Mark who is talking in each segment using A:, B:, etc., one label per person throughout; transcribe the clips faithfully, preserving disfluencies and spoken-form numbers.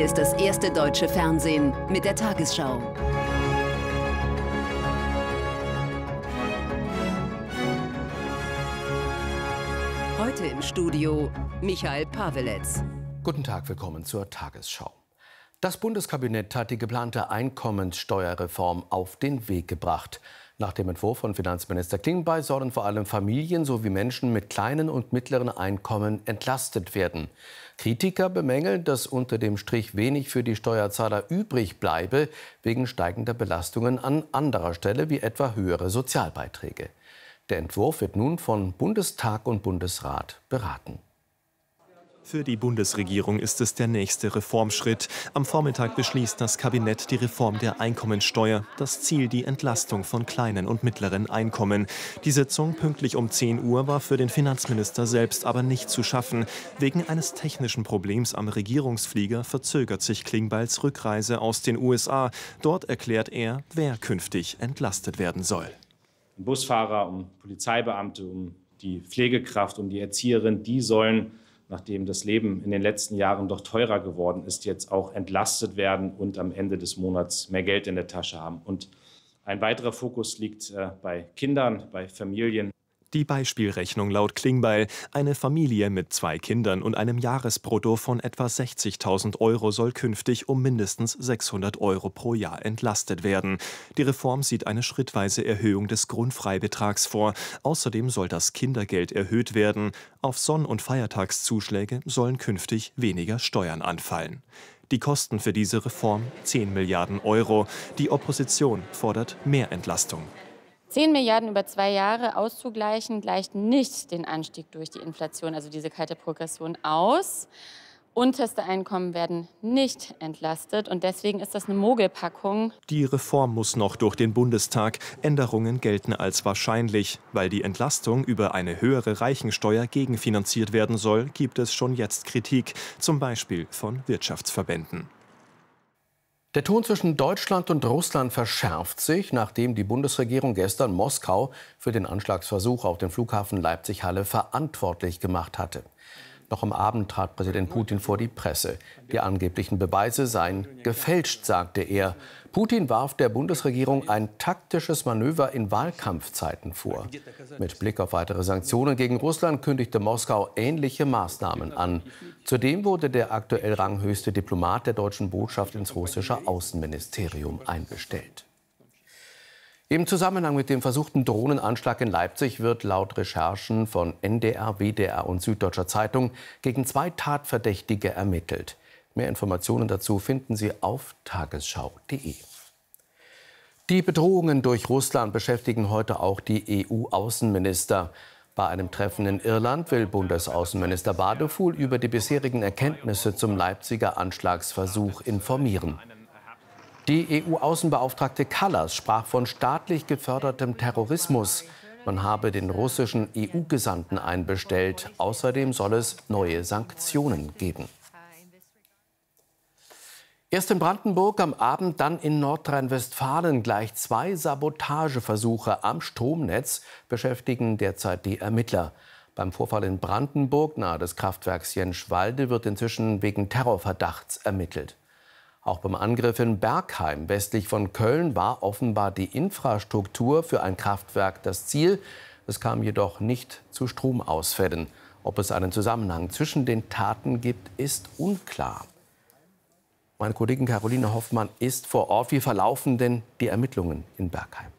A: ist das erste deutsche Fernsehen mit der Tagesschau. Heute im Studio Michael Paweletz.
B: Guten Tag, willkommen zur Tagesschau. Das Bundeskabinett hat die geplante Einkommenssteuerreform auf den Weg gebracht. Nach dem Entwurf von Finanzminister Klingbeil sollen vor allem Familien sowie Menschen mit kleinen und mittleren Einkommen entlastet werden. Kritiker bemängeln, dass unter dem Strich wenig für die Steuerzahler übrig bleibe, wegen steigender Belastungen an anderer Stelle, wie etwa höhere Sozialbeiträge. Der Entwurf wird nun von Bundestag und Bundesrat beraten.
C: Für die Bundesregierung ist es der nächste Reformschritt. Am Vormittag beschließt das Kabinett die Reform der Einkommensteuer. Das Ziel die Entlastung von kleinen und mittleren Einkommen. Die Sitzung pünktlich um zehn Uhr war für den Finanzminister selbst aber nicht zu schaffen. Wegen eines technischen Problems am Regierungsflieger verzögert sich Klingbeils Rückreise aus den U S A. Dort erklärt er, wer künftig entlastet werden soll.
D: Um Busfahrer, um Polizeibeamte, um die Pflegekraft, um die Erzieherin, die sollen, nachdem das Leben in den letzten Jahren doch teurer geworden ist, jetzt auch entlastet werden und am Ende des Monats mehr Geld in der Tasche haben. Und ein weiterer Fokus liegt äh, bei Kindern, bei Familien.
C: Die Beispielrechnung laut Klingbeil: Eine Familie mit zwei Kindern und einem Jahresbrutto von etwa sechzigtausend Euro soll künftig um mindestens sechshundert Euro pro Jahr entlastet werden. Die Reform sieht eine schrittweise Erhöhung des Grundfreibetrags vor. Außerdem soll das Kindergeld erhöht werden. Auf Sonn- und Feiertagszuschläge sollen künftig weniger Steuern anfallen. Die Kosten für diese Reform zehn Milliarden Euro. Die Opposition fordert mehr Entlastung.
E: zehn Milliarden über zwei Jahre auszugleichen, gleicht nicht den Anstieg durch die Inflation, also diese kalte Progression, aus. Unterste Einkommen werden nicht entlastet und deswegen ist das eine Mogelpackung.
C: Die Reform muss noch durch den Bundestag. Änderungen gelten als wahrscheinlich. Weil die Entlastung über eine höhere Reichensteuer gegenfinanziert werden soll, gibt es schon jetzt Kritik, zum Beispiel von Wirtschaftsverbänden.
B: Der Ton zwischen Deutschland und Russland verschärft sich, nachdem die Bundesregierung gestern Moskau für den Anschlagsversuch auf den Flughafen Leipzig-Halle verantwortlich gemacht hatte. Noch am Abend trat Präsident Putin vor die Presse. Die angeblichen Beweise seien gefälscht, sagte er. Putin warf der Bundesregierung ein taktisches Manöver in Wahlkampfzeiten vor. Mit Blick auf weitere Sanktionen gegen Russland kündigte Moskau ähnliche Maßnahmen an. Zudem wurde der aktuell ranghöchste Diplomat der deutschen Botschaft ins russische Außenministerium einbestellt. Im Zusammenhang mit dem versuchten Drohnenanschlag in Leipzig wird laut Recherchen von N D R, W D R und Süddeutscher Zeitung gegen zwei Tatverdächtige ermittelt. Mehr Informationen dazu finden Sie auf tagesschau punkt de. Die Bedrohungen durch Russland beschäftigen heute auch die E U-Außenminister. Bei einem Treffen in Irland will Bundesaußenminister Wadefuhl über die bisherigen Erkenntnisse zum Leipziger Anschlagsversuch informieren. Die E U-Außenbeauftragte Kallas sprach von staatlich gefördertem Terrorismus. Man habe den russischen E U-Gesandten einbestellt. Außerdem soll es neue Sanktionen geben. Erst in Brandenburg, am Abend dann in Nordrhein-Westfalen. Gleich zwei Sabotageversuche am Stromnetz beschäftigen derzeit die Ermittler. Beim Vorfall in Brandenburg nahe des Kraftwerks Jenschwalde wird inzwischen wegen Terrorverdachts ermittelt. Auch beim Angriff in Bergheim westlich von Köln war offenbar die Infrastruktur für ein Kraftwerk das Ziel. Es kam jedoch nicht zu Stromausfällen. Ob es einen Zusammenhang zwischen den Taten gibt, ist unklar. Meine Kollegin Caroline Hoffmann ist vor Ort. Wie verlaufen denn die Ermittlungen in Bergheim?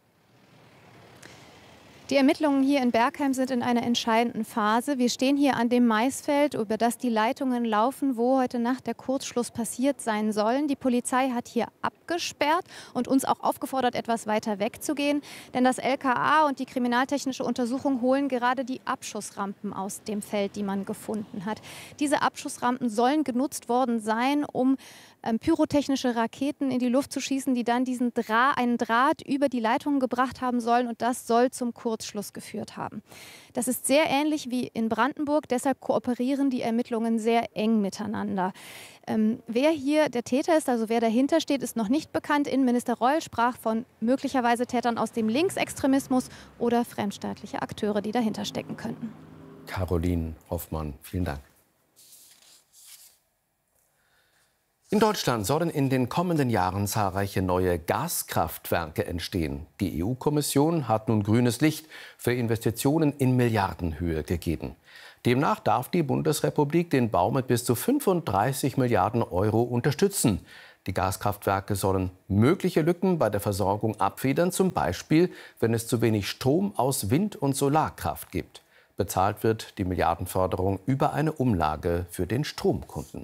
F: Die Ermittlungen hier in Bergheim sind in einer entscheidenden Phase. Wir stehen hier an dem Maisfeld, über das die Leitungen laufen, wo heute Nacht der Kurzschluss passiert sein sollen. Die Polizei hat hier abgesperrt und uns auch aufgefordert, etwas weiter wegzugehen. Denn das L K A und die kriminaltechnische Untersuchung holen gerade die Abschussrampen aus dem Feld, die man gefunden hat. Diese Abschussrampen sollen genutzt worden sein, um ähm, pyrotechnische Raketen in die Luft zu schießen, die dann diesen Draht, einen Draht über die Leitungen gebracht haben sollen. Und das soll zum Kurzschluss geführt haben. Das ist sehr ähnlich wie in Brandenburg. Deshalb kooperieren die Ermittlungen sehr eng miteinander. Ähm, wer hier der Täter ist, also wer dahinter steht, ist noch nicht bekannt. Innenminister Reul sprach von möglicherweise Tätern aus dem Linksextremismus oder fremdstaatliche Akteure, die dahinter stecken könnten.
B: Caroline Hoffmann, vielen Dank. In Deutschland sollen in den kommenden Jahren zahlreiche neue Gaskraftwerke entstehen. Die E U-Kommission hat nun grünes Licht für Investitionen in Milliardenhöhe gegeben. Demnach darf die Bundesrepublik den Bau mit bis zu fünfunddreißig Milliarden Euro unterstützen. Die Gaskraftwerke sollen mögliche Lücken bei der Versorgung abfedern, zum Beispiel, wenn es zu wenig Strom aus Wind- und Solarkraft gibt. Bezahlt wird die Milliardenförderung über eine Umlage für den Stromkunden.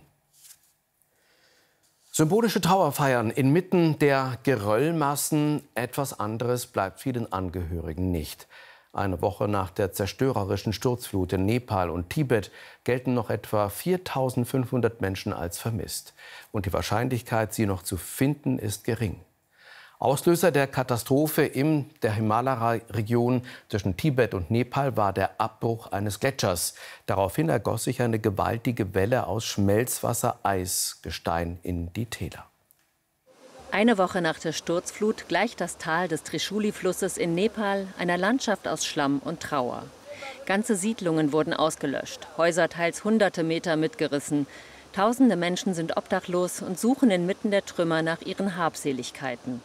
B: Symbolische Trauerfeiern inmitten der Geröllmassen. Etwas anderes bleibt vielen Angehörigen nicht. Eine Woche nach der zerstörerischen Sturzflut in Nepal und Tibet gelten noch etwa viertausendfünfhundert Menschen als vermisst. Und die Wahrscheinlichkeit, sie noch zu finden, ist gering. Auslöser der Katastrophe in der Himalaya-Region zwischen Tibet und Nepal war der Abbruch eines Gletschers. Daraufhin ergoss sich eine gewaltige Welle aus Schmelzwasser, Eisgestein in die Täler.
G: Eine Woche nach der Sturzflut gleicht das Tal des Trishuli-Flusses in Nepal einer Landschaft aus Schlamm und Trauer. Ganze Siedlungen wurden ausgelöscht, Häuser teils hunderte Meter mitgerissen. Tausende Menschen sind obdachlos und suchen inmitten der Trümmer nach ihren Habseligkeiten.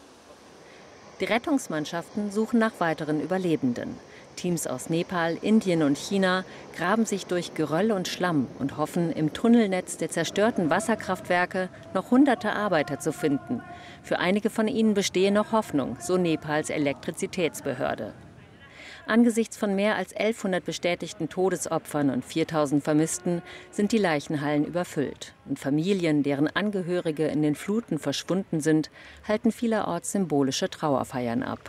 G: Die Rettungsmannschaften suchen nach weiteren Überlebenden. Teams aus Nepal, Indien und China graben sich durch Geröll und Schlamm und hoffen, im Tunnelnetz der zerstörten Wasserkraftwerke noch hunderte Arbeiter zu finden. Für einige von ihnen bestehe noch Hoffnung, so Nepals Elektrizitätsbehörde. Angesichts von mehr als elfhundert bestätigten Todesopfern und viertausend Vermissten sind die Leichenhallen überfüllt. Und Familien, deren Angehörige in den Fluten verschwunden sind, halten vielerorts symbolische Trauerfeiern ab.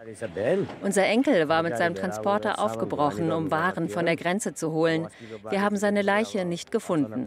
G: Unser Enkel war mit seinem Transporter aufgebrochen, um Waren von der Grenze zu holen. Wir haben seine Leiche nicht gefunden.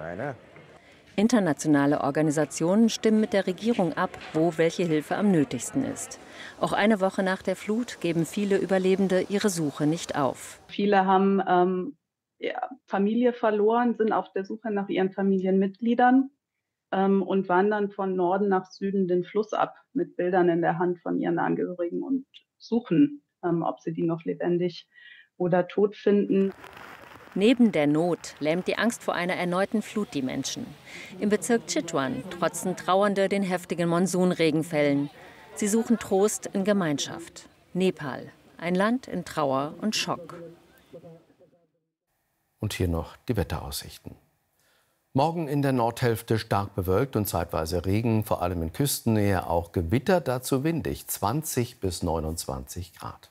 G: Internationale Organisationen stimmen mit der Regierung ab, wo welche Hilfe am nötigsten ist. Auch eine Woche nach der Flut geben viele Überlebende ihre Suche nicht auf.
H: Viele haben ähm, ja, Familie verloren, sind auf der Suche nach ihren Familienmitgliedern ähm, und wandern von Norden nach Süden den Fluss ab mit Bildern in der Hand von ihren Angehörigen und suchen, ähm, ob sie die noch lebendig oder tot finden.
G: Neben der Not lähmt die Angst vor einer erneuten Flut die Menschen. Im Bezirk Chitwan trotzen Trauernde den heftigen Monsunregenfällen. Sie suchen Trost in Gemeinschaft. Nepal, ein Land in Trauer und Schock.
B: Und hier noch die Wetteraussichten. Morgen in der Nordhälfte stark bewölkt und zeitweise Regen, vor allem in Küstennähe auch Gewitter, dazu windig, zwanzig bis neunundzwanzig Grad.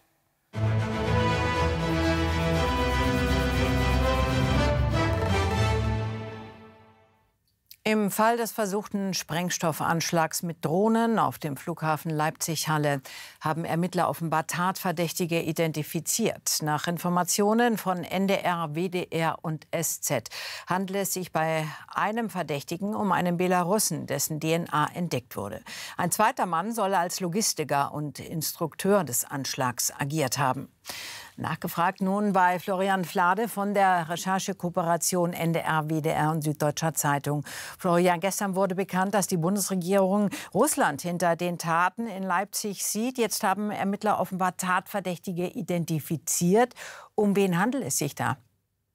I: Im Fall des versuchten Sprengstoffanschlags mit Drohnen auf dem Flughafen Leipzig-Halle haben Ermittler offenbar Tatverdächtige identifiziert. Nach Informationen von N D R, W D R und S Z handelt es sich bei einem Verdächtigen um einen Belarussen, dessen D N A entdeckt wurde. Ein zweiter Mann soll als Logistiker und Instrukteur des Anschlags agiert haben. Nachgefragt nun bei Florian Flade von der Recherchekooperation N D R, W D R und Süddeutscher Zeitung. Florian, gestern wurde bekannt, dass die Bundesregierung Russland hinter den Taten in Leipzig sieht. Jetzt haben Ermittler offenbar Tatverdächtige identifiziert. Um wen handelt es sich da?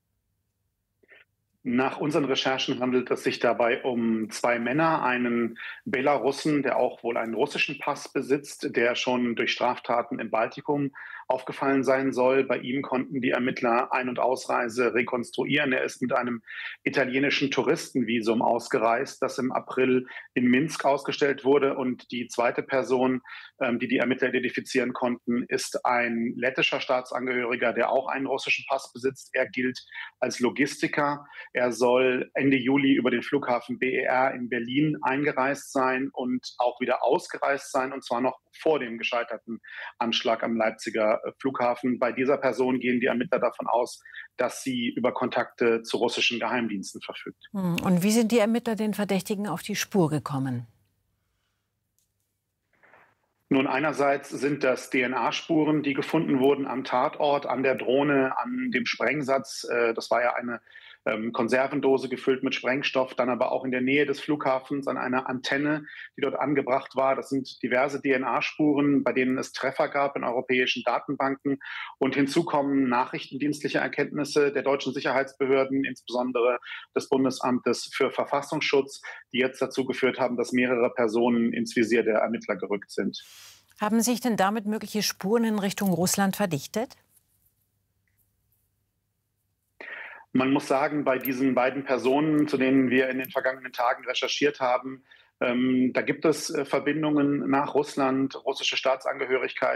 J: Nach unseren Recherchen handelt es sich dabei um zwei Männer, einen Belarussen, der auch wohl einen russischen Pass besitzt, der schon durch Straftaten im Baltikum aufgefallen sein soll. Bei ihm konnten die Ermittler Ein- und Ausreise rekonstruieren. Er ist mit einem italienischen Touristenvisum ausgereist, das im April in Minsk ausgestellt wurde. Und die zweite Person, die die Ermittler identifizieren konnten, ist ein lettischer Staatsangehöriger, der auch einen russischen Pass besitzt. Er gilt als Logistiker. Er soll Ende Juli über den Flughafen B E R in Berlin eingereist sein und auch wieder ausgereist sein, und zwar noch vor dem gescheiterten Anschlag am Leipziger Flughafen. Bei dieser Person gehen die Ermittler davon aus, dass sie über Kontakte zu russischen Geheimdiensten verfügt.
I: Und wie sind die Ermittler den Verdächtigen auf die Spur gekommen?
J: Nun, einerseits sind das D N A-Spuren, die gefunden wurden am Tatort, an der Drohne, an dem Sprengsatz. Das war ja eine ähm, Konservendose gefüllt mit Sprengstoff, dann aber auch in der Nähe des Flughafens an einer Antenne, die dort angebracht war. Das sind diverse D N A-Spuren, bei denen es Treffer gab in europäischen Datenbanken. Und hinzu kommen nachrichtendienstliche Erkenntnisse der deutschen Sicherheitsbehörden, insbesondere des Bundesamtes für Verfassungsschutz, die jetzt dazu geführt haben, dass mehrere Personen ins Visier der Ermittler gerückt sind.
I: Haben sich denn damit mögliche Spuren in Richtung Russland verdichtet?
J: Man muss sagen, bei diesen beiden Personen, zu denen wir in den vergangenen Tagen recherchiert haben, ähm, da gibt es äh, Verbindungen nach Russland, russische Staatsangehörigkeit.